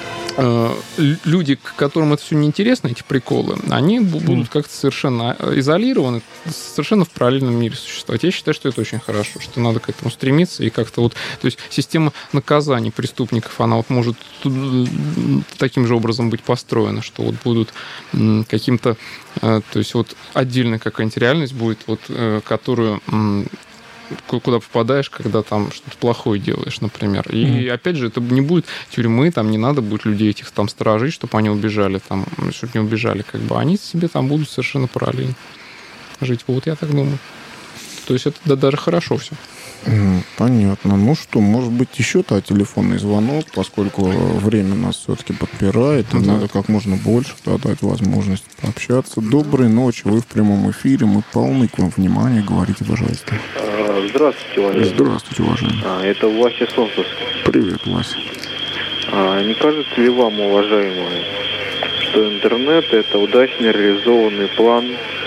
люди, которым это все неинтересно, эти приколы, они будут как-то совершенно изолированы, совершенно в параллельном мире существовать. Я считаю, что это очень хорошо, что надо к этому стремиться и как-то вот... То есть система наказаний преступников, она вот может таким же образом быть построена, что вот будут каким-то... То есть вот отдельная какая-нибудь реальность будет, вот, которую... куда попадаешь, когда там что-то плохое делаешь, например. И опять же, это не будет тюрьмы, там не надо будет людей этих там сторожить, чтобы они убежали, там, чтобы не убежали, как бы. Они себе там будут совершенно параллельно жить. Вот я так думаю. То есть это даже хорошо все. Понятно. Ну что, может быть, еще-то телефонный звонок, поскольку время нас все-таки подпирает, и надо как можно больше дать возможность пообщаться. Доброй ночи, вы в прямом эфире, мы полны к вам внимания, говорите, пожалуйста. Здравствуйте, Владимир. Здравствуйте, уважаемый. Это Вася Солнцевский. Привет, Вася. Не кажется ли вам, уважаемый, что интернет – это удачно реализованный план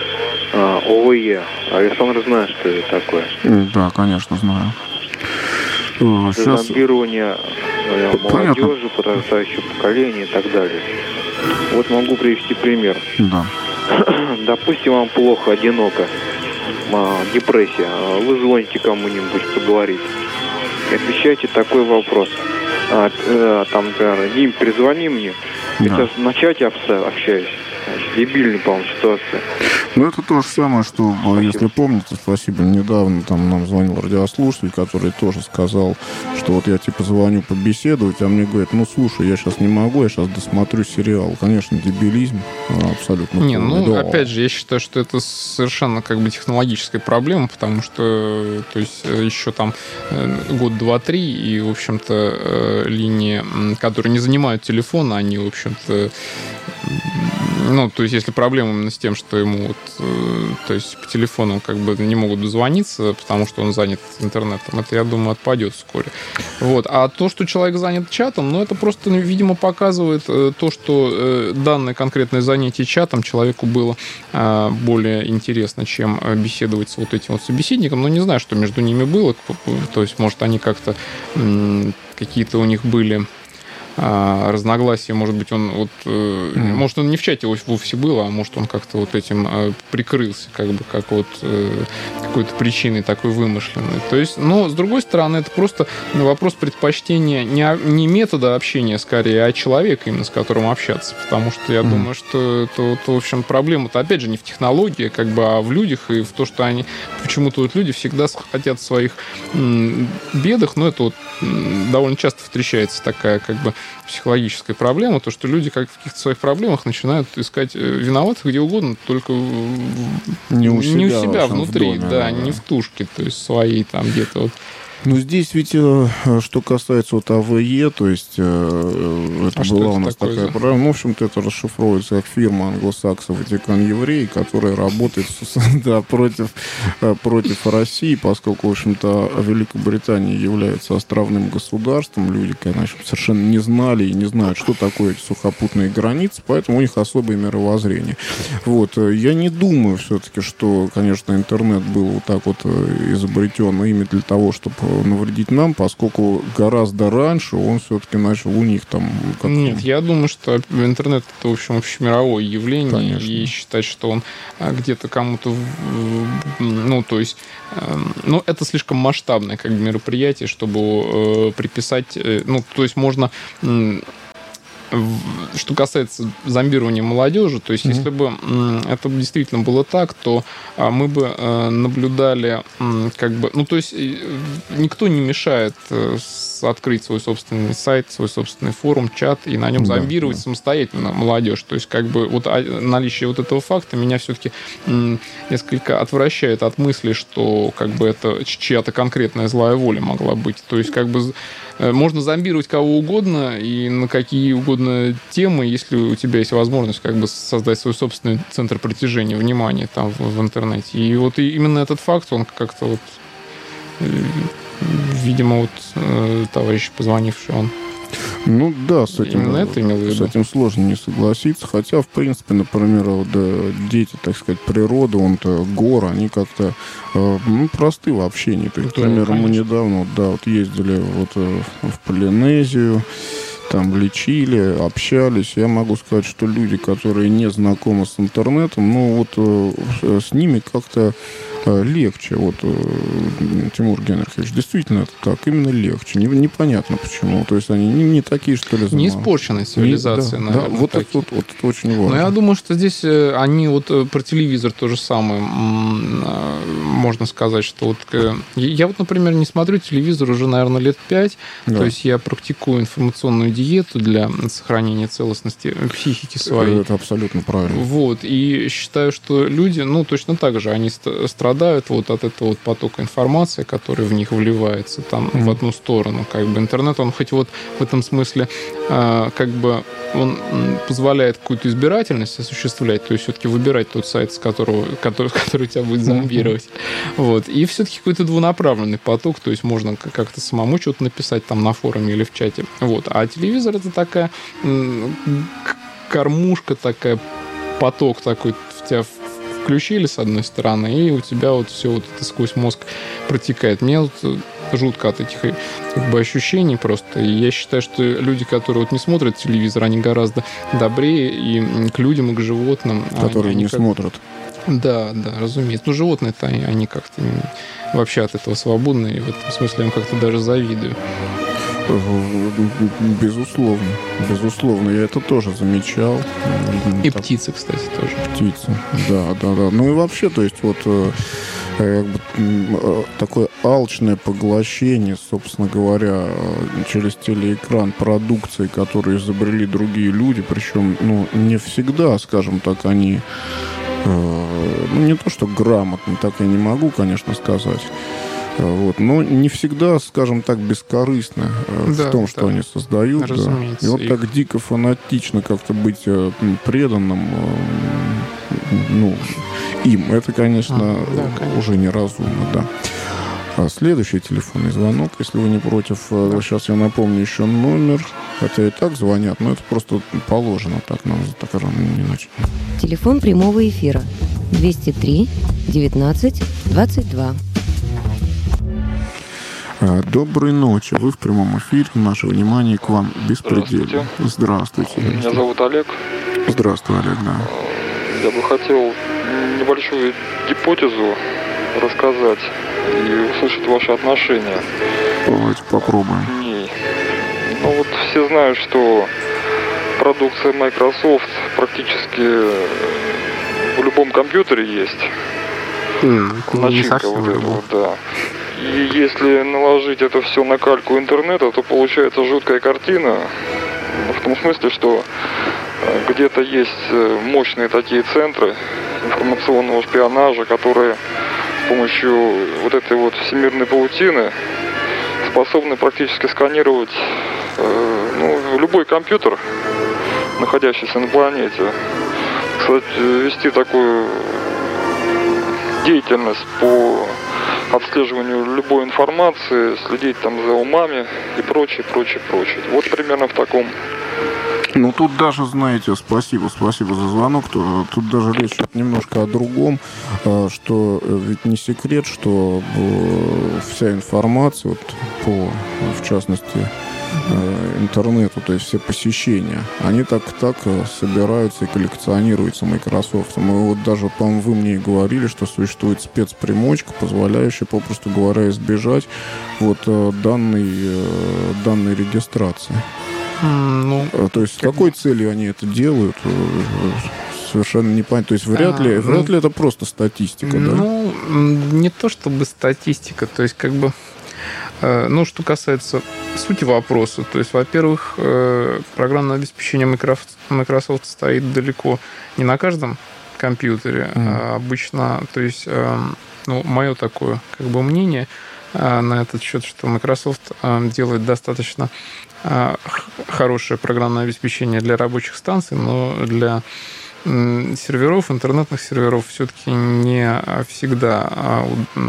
ОВЕ? Александр знает, что это такое. Да, конечно, знаю. Зомбирование молодежи, подрастающего поколения и так далее. Вот могу привести пример. Да. Допустим, вам плохо, одиноко, депрессия. Вы звоните кому-нибудь поговорить. Отвечайте такой вопрос. Там, например, Дим, перезвони мне. Я сейчас на чате общаюсь. Дебильная, по-моему, ситуация. Ну, это то же самое, что, если помните, спасибо, недавно там нам звонил радиослушатель, который тоже сказал, что вот я типа звоню побеседовать, а мне говорят, слушай, я сейчас не могу, я сейчас досмотрю сериал. Конечно, дебилизм абсолютно. Опять же, я считаю, что это совершенно как бы технологическая проблема, потому что, то есть, еще там год, два, три, и, в общем-то, линии, которые не занимают телефон, они, в общем-то, то есть, если проблема именно с тем, что ему то есть по телефону как бы не могут дозвониться, потому что он занят интернетом, это, я думаю, отпадет вскоре. Вот. А то, что человек занят чатом, это просто, видимо, показывает то, что данное конкретное занятие чатом человеку было более интересно, чем беседовать с вот этим вот собеседником. Но не знаю, что между ними было. То есть, может, они как-то какие-то у них были разногласия, может быть, он может, он не в чате вовсе был, а может, он как-то вот этим прикрылся, как бы, как вот какой-то причиной такой вымышленной. То есть, но, с другой стороны, это просто вопрос предпочтения не метода общения, скорее, а человека, именно с которым общаться, потому что я думаю, что это, в общем, проблема-то, опять же, не в технологии, как бы, а в людях, и в то, что они, почему-то вот люди всегда хотят в своих бедах, это вот довольно часто встречается такая, как бы, психологическая проблема, то, что люди как в каких-то своих проблемах начинают искать виноватых где угодно, только не у себя внутри, не в тушке, то есть своей там где-то вот. Ну, здесь ведь, что касается вот АВЕ, то есть это была у нас такая программа, ну, в общем-то, это расшифровывается как фирма англосаксов Ватикан Евреи, которая работает против России, поскольку, в общем-то, Великобритания является островным государством, люди, конечно, совершенно не знали и не знают, что такое эти сухопутные границы, поэтому у них особое мировоззрение. Вот. Я не думаю все-таки, что, конечно, интернет был вот так вот изобретен ими для того, чтобы навредить нам, поскольку гораздо раньше он все-таки начал у них там... Нет, я думаю, что интернет это, в общем, общемировое явление, конечно. И считать, что он где-то кому-то... Ну, то есть... Ну, это слишком масштабное как бы мероприятие, чтобы приписать... Ну, то есть можно... Что касается зомбирования молодежи, то есть если бы это действительно было так, то мы бы наблюдали как бы... Ну, то есть никто не мешает открыть свой собственный сайт, свой собственный форум, чат и на нем зомбировать самостоятельно молодежь. То есть как бы вот наличие вот этого факта меня все-таки несколько отвращает от мысли, что как бы это чья-то конкретная злая воля могла быть. То есть как бы можно зомбировать кого угодно и на какие угодно темы, если у тебя есть возможность как бы создать свой собственный центр притяжения внимания там в интернете. И вот именно этот факт, он как-то вот, видимо, вот товарищ позвонивший, он... Ну да, с этим сложно не согласиться. Хотя, в принципе, например, вот, дети, так сказать, природы, гор, они как-то просты в общении. То есть, например, мы недавно ездили в Полинезию, там лечили, общались. Я могу сказать, что люди, которые не знакомы с интернетом, с ними как-то легче. Тимур Генрихович, действительно это так, именно легче. Непонятно почему. То есть они не такие, что ли, не испорченная цивилизация, наверное. Да, вот это очень важно. Но я думаю, что здесь они про телевизор то же самое. Можно сказать, что я например, не смотрю телевизор уже, наверное, лет 5. Да. То есть я практикую информационную диету для сохранения целостности психики своей. Это абсолютно правильно. И считаю, что люди, точно так же, они страдают от этого потока информации, который в них вливается там в одну сторону. Как бы интернет, он хоть в этом смысле как бы он позволяет какую-то избирательность осуществлять, то есть все-таки выбирать тот сайт, который тебя будет зомбировать. И все-таки какой-то двунаправленный поток, то есть можно как-то самому что-то написать там на форуме или в чате. А телевизор — это такая кормушка, такая поток такой в тебя включили с одной стороны, и у тебя все это сквозь мозг протекает. Мне жутко от этих ощущений просто. И я считаю, что люди, которые не смотрят телевизор, они гораздо добрее и к людям, и к животным. Которые не смотрят. Да, разумеется. Животные-то они как-то вообще от этого свободны, и в этом смысле я им как-то даже завидую. Безусловно, я это тоже замечал. И птицы, кстати, тоже. Птицы, да. Ну и вообще, то есть такое алчное поглощение, собственно говоря, через телеэкран продукции, которую изобрели другие люди, причем, не всегда, скажем так, они, не то что грамотно, так я не могу, конечно, сказать. Но не всегда, скажем так, бескорыстно в том, что они создают. Разумеется. И так дико фанатично как-то быть преданным им, это, конечно, уже неразумно, да. Следующий телефонный звонок, если вы не против. Сейчас я напомню еще номер. Хотя и так звонят, но это просто положено. Так нам так рано не начали. Телефон прямого эфира 203 19 22. Доброй ночи. Вы в прямом эфире. Наше внимание к вам беспредельно. Здравствуйте. Меня зовут Олег. Здравствуй, Олег, да. Я бы хотел небольшую гипотезу рассказать и услышать ваши отношения. Давайте попробуем. Все знают, что продукция Microsoft практически в любом компьютере есть. Начинка да. И если наложить это все на кальку интернета, то получается жуткая картина. В том смысле, что где-то есть мощные такие центры информационного шпионажа, которые с помощью этой всемирной паутины способны практически сканировать любой компьютер, находящийся на планете. Кстати, вести такую деятельность по отслеживанию любой информации, следить там за умами и прочее. Вот примерно в таком. Ну, тут даже, знаете, спасибо за звонок. Тут даже речь идет немножко о другом, что ведь не секрет, что вся информация, в частности, интернету, то есть все посещения, они так собираются и коллекционируются Microsoft. Мы вот даже, по-моему, вы мне и говорили, что существует спецпримочка, позволяющая, попросту говоря, избежать данной регистрации. То есть с какой целью они это делают, совершенно непонятно. То есть вряд ли это просто статистика, да? Не то чтобы статистика, то есть что касается сути вопроса, то есть, во-первых, программное обеспечение Microsoft стоит далеко не на каждом компьютере, а обычно, то есть, мое такое мнение на этот счет, что Microsoft делает достаточно хорошее программное обеспечение для рабочих станций, но для серверов, интернетных серверов все-таки не всегда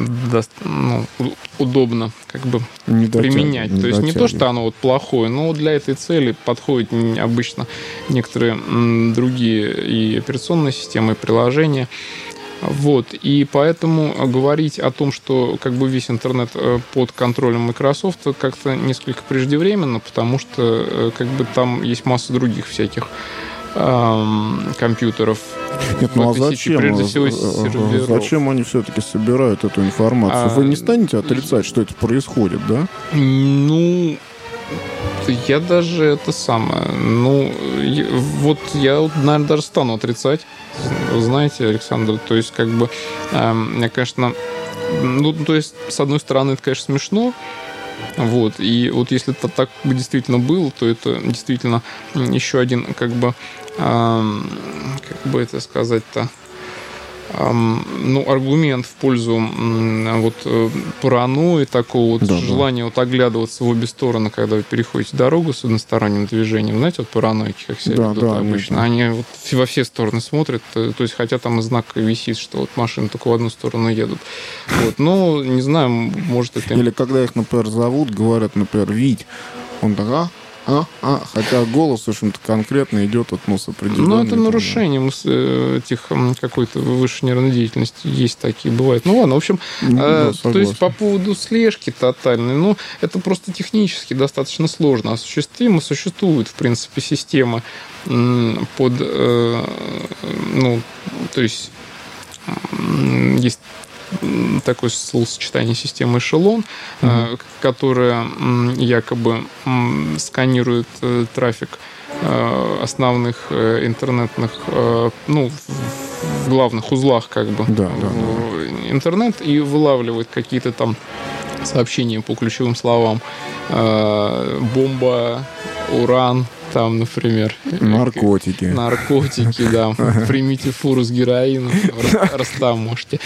удобно применять. То есть не то, что оно плохое, но для этой цели подходят обычно некоторые другие и операционные системы, и приложения. И поэтому говорить о том, что весь интернет под контролем Microsoft, как-то несколько преждевременно, потому что там есть масса других всяких компьютеров. Нет, а зачем? Прежде всего, серверов. Зачем они все-таки собирают эту информацию? Вы не станете отрицать, что это происходит, да? Я даже это самое... я, наверное, даже стану отрицать. Знаете, Александр, то есть, я, конечно... то есть, с одной стороны, это, конечно, смешно. И если это так бы действительно было, то это действительно еще один, как бы это сказать-то, аргумент в пользу паранойи, такого желания оглядываться в обе стороны, когда вы переходите дорогу с односторонним движением. Знаете, параноики, как себя ведут обычно. Они во все стороны смотрят, то есть, хотя там и знак висит, что машины только в одну сторону едут. Но, не знаю, может это... Или когда их, например, зовут, говорят, например, Вить, он так, хотя голос, в общем-то, конкретно идет от определенного. Это нарушением этих какой-то высшей нервной деятельности. Есть такие, бывают. В общем, то есть по поводу слежки тотальной, это просто технически достаточно сложно осуществимо. Существует, в принципе, система под... то есть есть такое словосочетание системы эшелон, которая якобы сканирует трафик основных интернетных, в главных узлах интернет и вылавливает какие-то там сообщения по ключевым словам. Бомба, уран, там, например. Наркотики, да. Примите фуру с героином, растаможьте.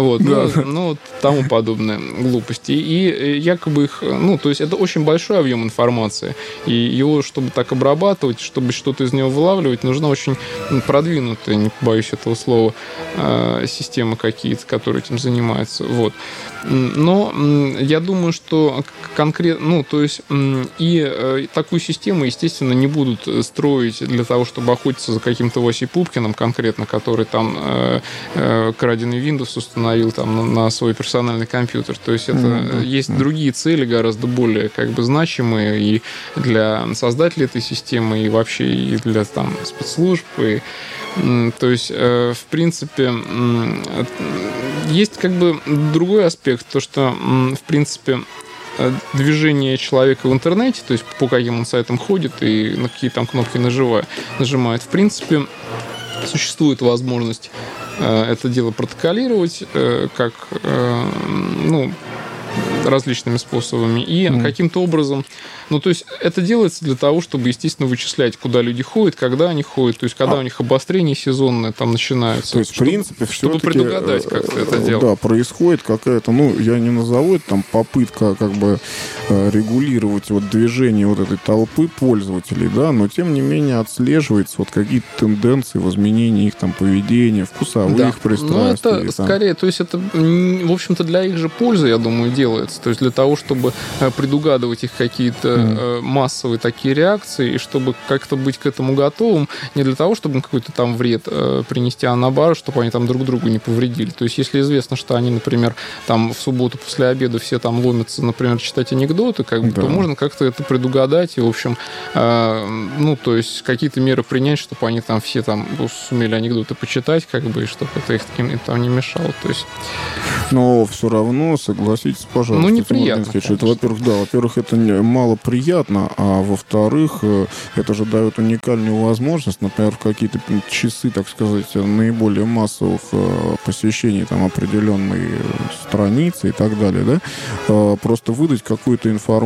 Тому подобное глупости. И якобы их... то есть это очень большой объем информации. И его, чтобы так обрабатывать, чтобы что-то из него вылавливать, нужна очень продвинутая, не побоюсь этого слова, системы какие-то, которые этим занимаются. Но я думаю, что конкретно... и такую систему, естественно, не будут строить для того, чтобы охотиться за каким-то Васей Пупкиным конкретно, который там краденый Windows установил там на свой персональный компьютер. То есть это есть другие цели, гораздо более значимые и для создателей этой системы, и вообще и для спецслужб. То есть, в принципе, есть другой аспект, то, что, в принципе, движение человека в интернете, то есть по каким он сайтам ходит и на какие там кнопки нажимает, в принципе, существует возможность это дело протоколировать, как, различными способами. И каким-то образом... Ну, то есть, это делается для того, чтобы, естественно, вычислять, куда люди ходят, когда они ходят, то есть, когда у них обострение сезонное там начинается. То есть, в принципе, чтобы предугадать как-то это дело. Да, происходит какая-то, ну, я не назову это там попытка как бы регулировать вот движение вот этой толпы пользователей, да, но, тем не менее, отслеживается вот какие-то тенденции в изменении их там поведения, вкусовых пристрастий. Ну, это скорее, то есть, это, в общем-то, для их же пользы, я думаю, делается. То есть, для того, чтобы предугадывать их какие-то массовые такие реакции, и чтобы как-то быть к этому готовым, не для того, чтобы им какой-то там вред принести, а наоборот, чтобы они там друг другу не повредили. То есть, если известно, что они, например, там в субботу после обеда все там ломятся, например, читать анекдоты, как бы, то можно как-то это предугадать и, в общем, ну, то есть, какие-то меры принять, чтобы они там все там сумели анекдоты почитать, как бы, и чтобы это их там не мешало. То есть... Но все равно, согласитесь, пожалуйста. Ну, неприятно. Во-первых, это мало приятно, а во-вторых, это же дает уникальную возможность, например, в какие-то часы, так сказать, наиболее массовых посещений там определенной страницы и так далее, да, просто выдать какую-то информацию